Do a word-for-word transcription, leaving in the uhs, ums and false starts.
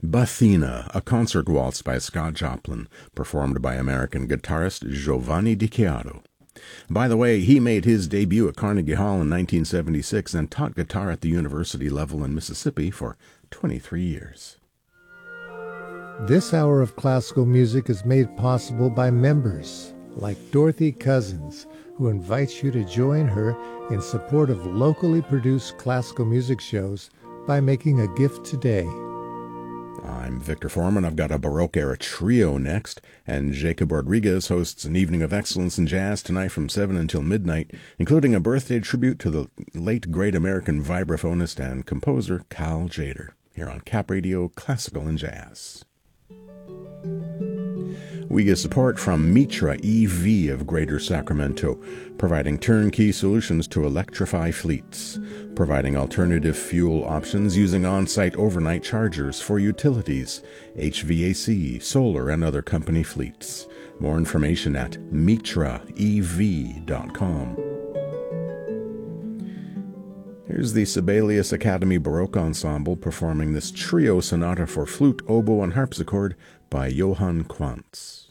Bathina, a concert waltz by Scott Joplin, performed by American guitarist Giovanni Di Chiaro. By the way, he made his debut at Carnegie Hall in nineteen seventy-six and taught guitar at the university level in Mississippi for twenty-three years. This hour of classical music is made possible by members like Dorothy Cousins, who invites you to join her in support of locally produced classical music shows by making a gift today. I'm Victor Foreman. I've got a Baroque-era trio next, and Jacob Rodriguez hosts an evening of excellence in jazz tonight from seven until midnight, including a birthday tribute to the late great American vibraphonist and composer Cal Tjader, here on Cap Radio Classical and Jazz. We get support from Mitra E V of Greater Sacramento, providing turnkey solutions to electrify fleets, providing alternative fuel options using on-site overnight chargers for utilities, H V A C, solar, and other company fleets. More information at mitra e v dot com. Here's the Sibelius Academy Baroque Ensemble performing this trio sonata for flute, oboe, and harpsichord by Johann Quantz.